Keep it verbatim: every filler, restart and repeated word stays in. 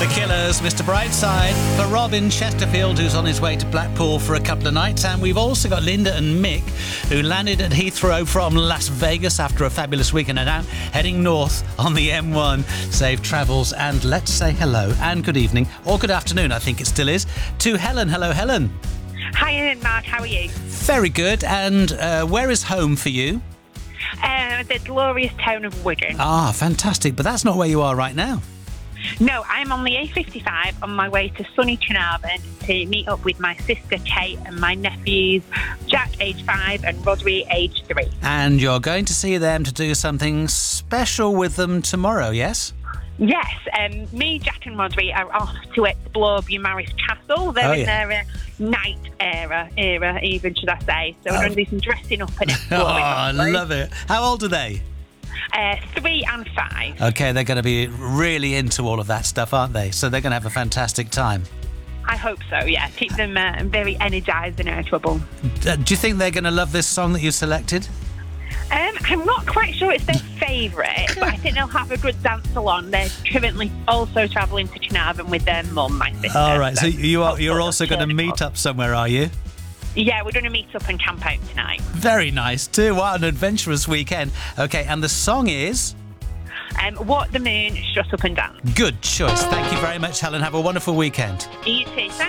The Killers, Mister Brightside, for Robin Chesterfield, who's on his way to Blackpool for a couple of nights. And we've also got Linda and Mick, who landed at Heathrow from Las Vegas after a fabulous weekend and now heading north on the M one. Safe travels, and let's say hello and good evening, or good afternoon, I think it still is, to Helen. Hello, Helen. Hi, Ian, Mark. How are you? Very good. And uh, where is home for you? Uh, the glorious town of Wigan. Ah, fantastic. But that's not where you are right now. No, I'm on the A fifty-five on my way to sunny Carnarvon to meet up with my sister Kate and my nephews Jack, age five, and Rodri, age three. And you're going to see them to do something special with them tomorrow, yes? Yes, um, me, Jack and Rodri are off to explore Beaumaris Castle. They're Oh, in yeah. their uh, night era, era even, should I say. So Oh. we're going to do some dressing up and Oh, exploring. I love it. How old are they? Uh, three and five. Okay, they're going to be really into all of that stuff, aren't they? So they're going to have a fantastic time. I hope so, yeah. Keep them uh, very energised and irritable. Uh, do you think they're going to love this song that you selected? Um, I'm not quite sure it's their favourite, but I think they'll have a good dance along. They're currently also travelling to Carnarvon with their mum, my sister. All right, so you are, you're hopefully also they'll going to cheer them meet up. up somewhere, are you? Yeah, we're going to meet up and camp out tonight. Very nice too. What an adventurous weekend. Okay, and the song is? Um, What the Moon, Shut Up and Dance. Good choice. Thank you very much, Helen. Have a wonderful weekend. You too. Thank